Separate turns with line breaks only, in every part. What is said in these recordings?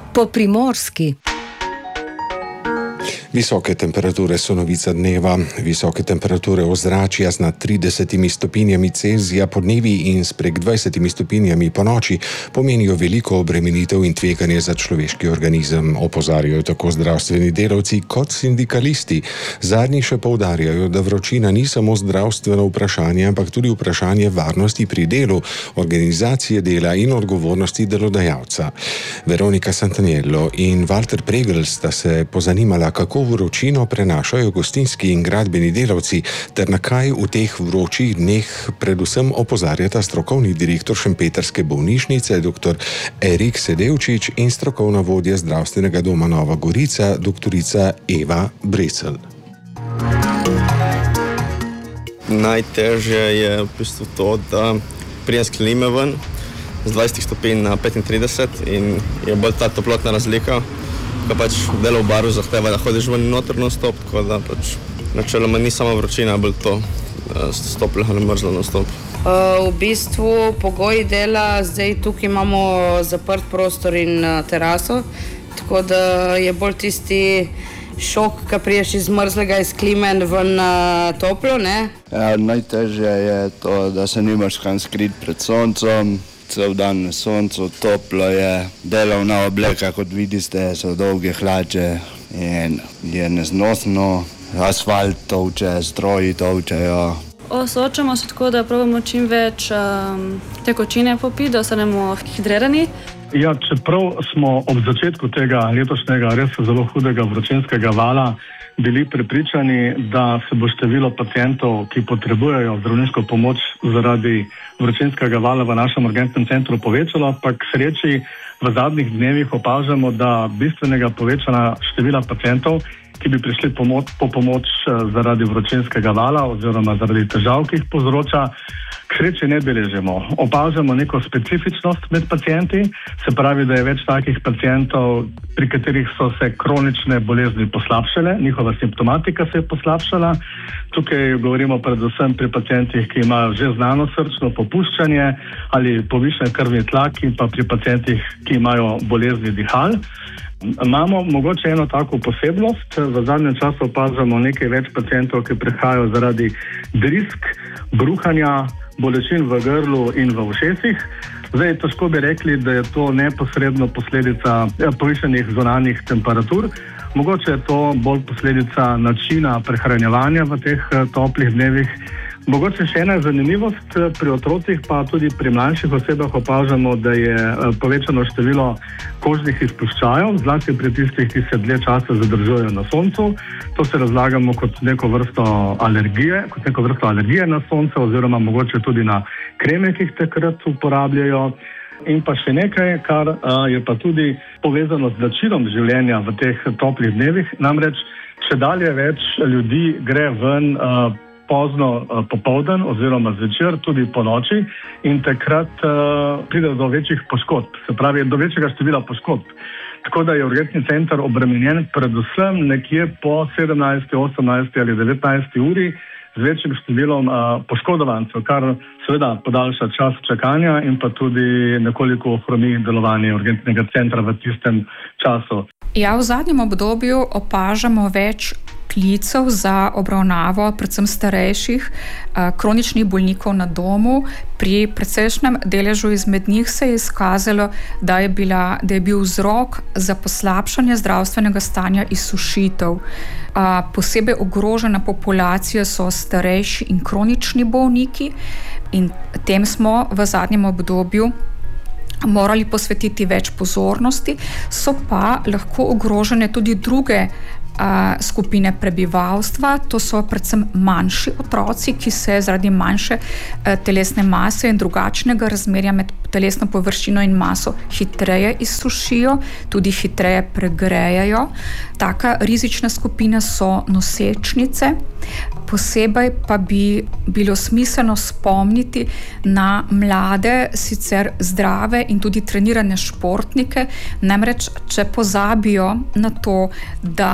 Po primorski.
Visoke temperature so novica dneva. Visoke temperature ozračja z nad 30 stopinjami Celzija podnevi in s prek 20 stopinjami po noči pomenijo veliko obremenitev in tveganje za človeški organizem, opozarjajo tako zdravstveni delavci kot sindikalisti. Zadnji še poudarjajo, da vročina ni samo zdravstveno vprašanje, ampak tudi vprašanje varnosti pri delu, organizacije dela in odgovornosti delodajalca. Veronika Santaniello in Walter Pregl sta se pozanimala, kako vročino prenašajo gostinski in gradbeni delavci, ter na kaj v teh vročih dneh predvsem opozarjata strokovni direktor šempetrske bolnišnice dr. Erik Sedevčič in strokovna vodja zdravstvenega doma Nova Gorica dr. Eva Brecelj.
Najtežje je v bistvu to, da prijem s klime ven z 20 stopinj na 35 in je bolj ta toplotna razlika, ko pač delo v baru zahteva, da hodiš ven in noter non-stop, tako da pač načeloma ni samo vročina, bolj to stoplo ali mrzlo non-stop.
V bistvu pogoji dela, zdaj tukaj imamo zaprt prostor in teraso, tako da je bolj tisti šok, ko priješ iz mrzlega, iz klime ven toplo, ne?
Ja, najtežje je to, da se nimaš kam skriti pred soncem. Cel dan na soncu, toplo je, delovna obleka, kot vidite, so dolge hlače in je neznosno, asfalt tovče, stroji tovčejo.
Soočamo se tako, da probamo čim več tekočine popiti, da ostanemo hidrirani.
Ja, čeprav smo ob začetku tega letošnjega res zelo hudega vročinskega vala bili prepričani, da se bo število pacientov, ki potrebujejo zdravniško pomoč zaradi vročinskega vala v našem urgentnem centru povečalo, pa k sreči v zadnjih dnevih opažamo, da bistvenega povečana števila pacientov, ki bi prišli po pomoč zaradi vročinskega vala oziroma zaradi težav, ki jih povzroča, k sreči ne beležimo. Opažamo neko specifičnost med pacienti, se pravi, da je več takih pacientov, pri katerih so se kronične bolezni poslabšale, njihova simptomatika se je poslabšala. Tukaj govorimo predvsem pri pacientih, ki imajo že znano srčno popuščanje ali povišen krvni tlak, in pa pri pacientih, ki imajo bolezni dihal. Imamo mogoče eno tako posebnost. V zadnjem času opažamo nekaj več pacientov, ki prihajajo zaradi drisk, bruhanja, bolečin v grlu in v ušesih. Zdaj, težko bi rekli, da je to neposredno posledica povišenih zunanjih temperatur. Mogoče je to bolj posledica načina prehranjevanja v teh toplih dnevih. Mogoče še ena zanimivost, pri otrocih pa tudi pri mlajših osebah opažamo, da je povečano število kožnih izpuščajev, zlasti pri tistih, ki se dlje časa zadržujejo na soncu. To se razlagamo kot neko vrsto alergije na sonce oziroma mogoče tudi na kreme, ki jih takrat uporabljajo. In pa še nekaj, kar je pa tudi povezano z načinom življenja v teh toplih dnevih, namreč čedalje več ljudi gre ven pozno popoldan oziroma zvečer, tudi po noči, in takrat pride do večjih poškodb, se pravi do večjega števila poškodb. Tako da je urgentni center obremenjen predvsem nekje po 17, 18 ali 19 uri z večjim številom poškodovancev, kar seveda podaljša čas čakanja in pa tudi nekoliko ohromi delovanje urgentnega centra v tistem času.
Ja, v zadnjem obdobju opažamo več klicev za obravnavo predvsem starejših kroničnih bolnikov na domu. Pri precejšnjem deležu izmed njih se je izkazalo, da je bil vzrok za poslabšanje zdravstvenega stanja izsušitev. Posebej ogrožena populacija so starejši in kronični bolniki in tem smo v zadnjem obdobju morali posvetiti več pozornosti, so pa lahko ogrožene tudi druge skupine prebivalstva, to so predvsem manjši otroci, ki se zaradi manjše telesne mase in drugačnega razmerja med telesno površino in maso hitreje izsušijo, tudi hitreje pregrejajo. Taka rizična skupina so nosečnice. Posebej pa bi bilo smiselno spomniti na mlade, sicer zdrave in tudi trenirane športnike, namreč če pozabijo na to, da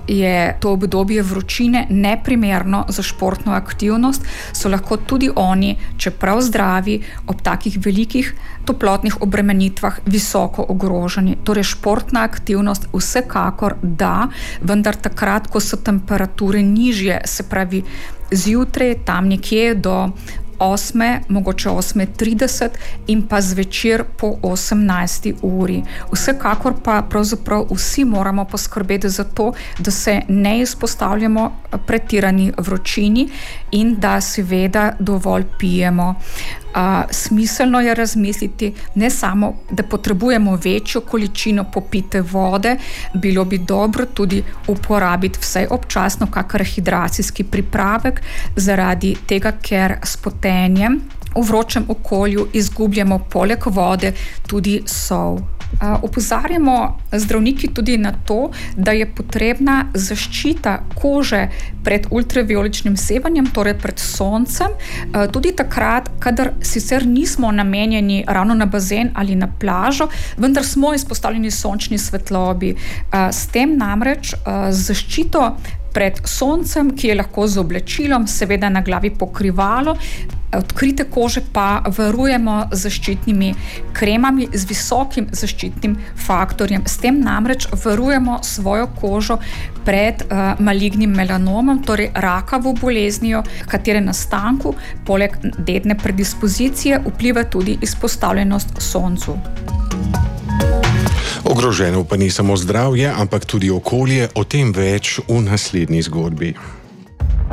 je to obdobje vročine neprimerno za športno aktivnost, so lahko tudi oni, čeprav zdravi, ob takih velikih toplotnih obremenitvah visoko ogroženi. Torej športna aktivnost vsekakor da, vendar takrat, ko so temperature nižje, se pravi zjutraj tam nekje do 8, mogoče 8:30 in pa zvečer po 18. uri. Vsekakor pa pravzaprav vsi moramo poskrbeti za to, da se ne izpostavljamo pretirani vročini in da seveda dovolj pijemo. Smiselno je razmisliti ne samo, da potrebujemo večjo količino popite vode, bilo bi dobro tudi uporabiti vsaj občasno kak rehidracijski pripravek, zaradi tega, ker s potenjem v vročem okolju izgubljamo poleg vode tudi sol. Opozarjamo zdravniki tudi na to, da je potrebna zaščita kože pred ultravijoličnim sevanjem, torej pred soncem, tudi takrat, kadar sicer nismo namenjeni ravno na bazen ali na plažo, vendar smo izpostavljeni sončni svetlobi. S tem namreč zaščito pred soncem, ki je lahko z oblačilom, seveda na glavi pokrivalo, odkrite kože pa varujemo z zaščitnimi kremami z visokim zaščitnim faktorjem. S tem namreč varujemo svojo kožo pred malignim melanomom, torej rakavo boleznijo, katere nastanku poleg dedne predispozicije vpliva tudi izpostavljenost soncu.
Ogroženo pa ni samo zdravje, ampak tudi okolje, o tem več v naslednji zgodbi.